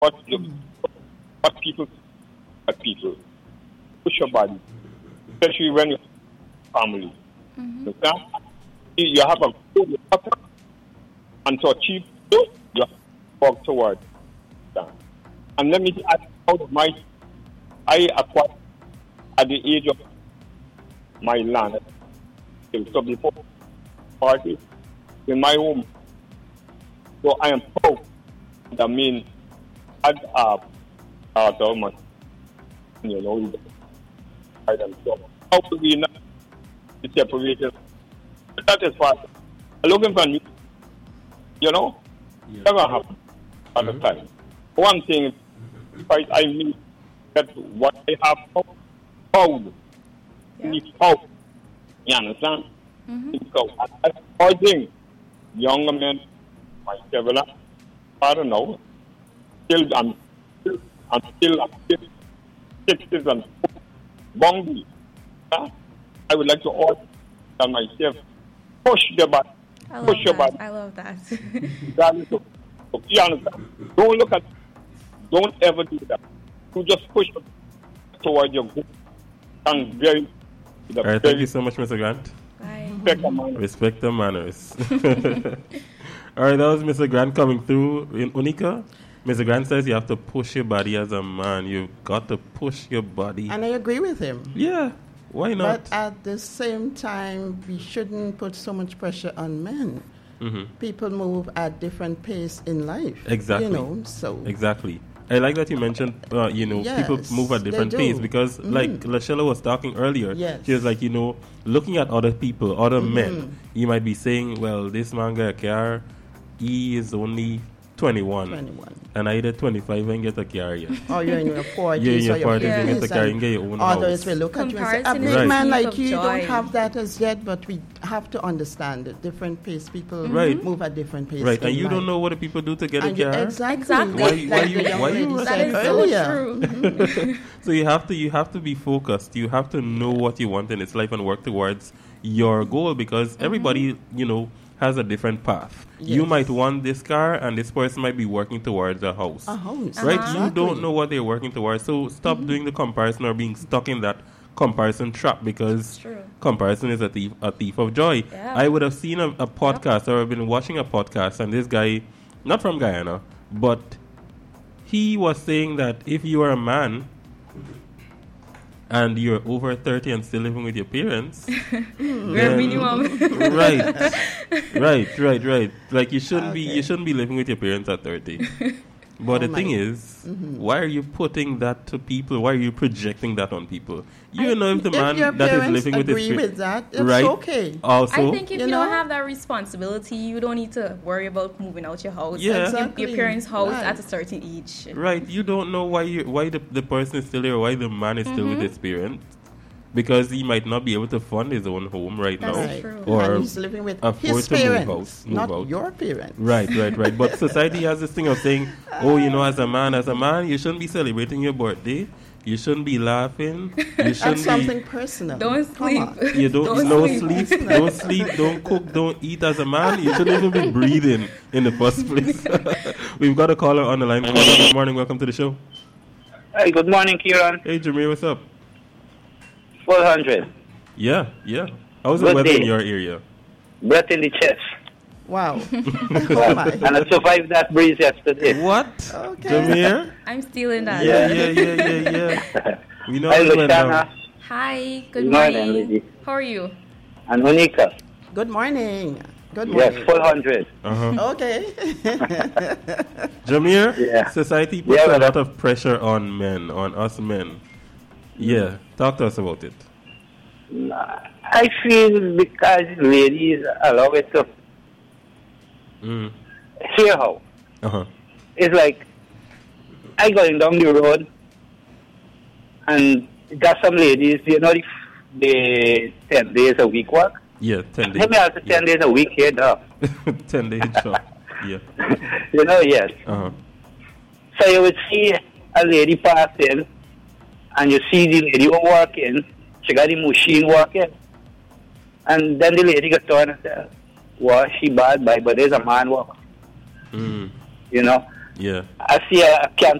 what people push your body, especially when you have family. Okay? You have a good water, and to achieve it, you have to walk towards that. And let me add out of I acquired at the age of my land. So before party in my home. So I am proud that means I have government, I am so how do we not be separated? That is why I'm looking for me, never happen at the time. One thing, I mean that what I have found, you understand? So I think younger men, myself, I don't know, I'm still 60s and bongy. I would like to order myself, push the body, push your body. I love that. You understand? Don't ever do that. You just push towards your goal. And very. All right, thank you so much, Mr. Grant. Bye. Respect the manners. All right, that was Mr. Grant coming through in Unica. Mr. Grant says you have to push your body as a man. You've got to push your body. And I agree with him. Yeah, why not? But at the same time, we shouldn't put so much pressure on men. People move at different pace in life. Exactly. So exactly. I like that you mentioned, yes, people move at different pace because, like Lashella was talking earlier, she was like, looking at other people, other men, you might be saying, well, this man got a car, he is only 21. And I did 25 and get a car yet. Oh, you're in your 40s. You're in your 40s and get a car and get your own house. Others will look at you and say, a big man like you don't have that as yet, but we have to understand it. Different pace people move at different pace. Right, and you don't know what the people do to get a car. Exactly. Why you said earlier. So you have to be focused. You have to know what you want in this life and work towards your goal because everybody, has a different path. Yes. You might want this car and this person might be working towards a house. Right? You don't know what they're working towards. So stop doing the comparison or being stuck in that comparison trap because comparison is a thief of joy. Yeah. I would have seen a podcast or I've been watching a podcast and this guy, not from Guyana, but he was saying that if you are a man and you're over 30 and still living with your parents, bare minimum. Right. Like you shouldn't be living with your parents at 30. But the thing is, why are you putting that to people? Why are you projecting that on people? You know if the man that is living with his parents with that, it's okay. Also, I think if you don't have that responsibility, you don't need to worry about moving out your house. Your parents' house at a certain age. Right. You don't know why the person is still there, why the man is still with his parents. Because he might not be able to fund his own home now. True. Or he's living with his parents, not your parents. Right. But society has this thing of saying, as a man, you shouldn't be celebrating your birthday. You shouldn't be laughing. You shouldn't That's something personal. Don't sleep. You don't sleep. Don't cook. Don't eat as a man. You shouldn't even be breathing in the first place. We've got a caller on the line. Good morning. Welcome to the show. Hey, good morning, Kieran. Hey, Jameer. What's up? 400. Yeah. How's the weather in your area? Breath in the chest. Wow. And I survived that breeze yesterday. What? Okay. Jameer? I'm still in that. Yeah. We know Hi, Luciana. Hi, good morning. How are you? And Monica. Good morning. Yes, 400. Okay. Jameer, society puts a lot of pressure on us men. Yeah, talk to us about it. I feel because ladies allow it to hear how. It's like I going down the road and got some ladies, the 10 days a week work. Yeah, 10 days. Let me also 10 days a week here now. 10 days job. Yeah. Yes. So you would see a lady pass in and you see the lady working, she got the machine working. And then the lady got on and said, well, she bad by, but there's a man work. You know? Yeah. I see a can